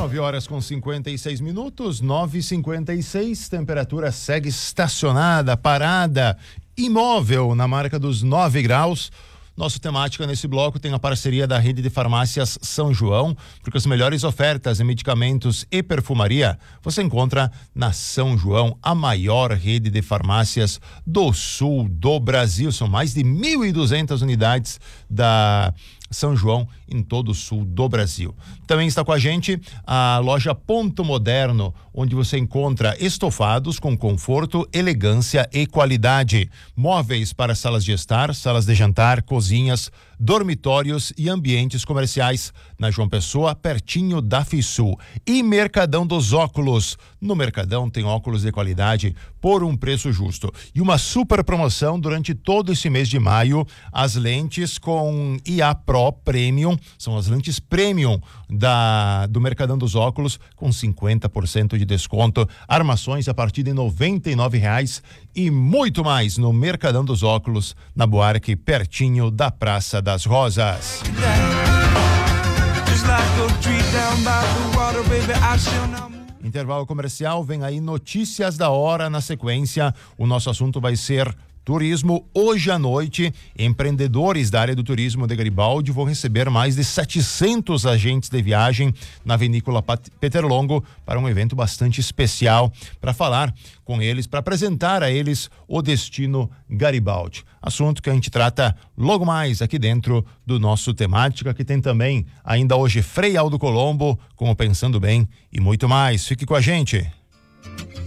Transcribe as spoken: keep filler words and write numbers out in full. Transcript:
nove horas com cinquenta e seis minutos, nove e cinquenta e seis, temperatura segue estacionada, parada, imóvel na marca dos nove graus. Nossa temática nesse bloco tem a parceria da rede de farmácias São João, porque as melhores ofertas em medicamentos e perfumaria você encontra na São João, a maior rede de farmácias do sul do Brasil. São mais de mil e duzentas unidades da São João em todo o sul do Brasil. Também está com a gente a loja Ponto Moderno, onde você encontra estofados com conforto, elegância e qualidade. Móveis para salas de estar, salas de jantar, cozinhas, dormitórios e ambientes comerciais. Na João Pessoa, pertinho da Fisul. E Mercadão dos Óculos. No Mercadão tem óculos de qualidade por um preço justo. E uma super promoção durante todo esse mês de maio. As lentes com I A Pro Premium, são as lentes Premium da, do Mercadão dos Óculos, com cinquenta por cento de desconto. Armações a partir de noventa e nove reais e muito mais no Mercadão dos Óculos, na Buarque, pertinho da Praça das Rosas. Intervalo comercial, vem aí notícias da hora. Na sequência, o nosso assunto vai ser turismo. Hoje à noite, empreendedores da área do turismo de Garibaldi vão receber mais de setecentos agentes de viagem na Vinícola Peter Longo para um evento bastante especial, para falar com eles, para apresentar a eles o destino Garibaldi. Assunto que a gente trata logo mais aqui dentro do nosso Temática, que tem também ainda hoje Frei Aldo Colombo, como Pensando Bem e muito mais. Fique com a gente.